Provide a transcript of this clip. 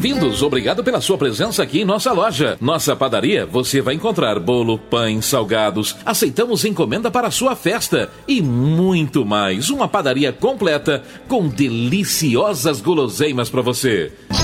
bem-vindos. Obrigado pela sua presença aqui em nossa loja. Nossa padaria, você vai encontrar bolo, pães, salgados. Aceitamos encomenda para a sua festa e muito mais. Uma padaria completa com deliciosas guloseimas para você.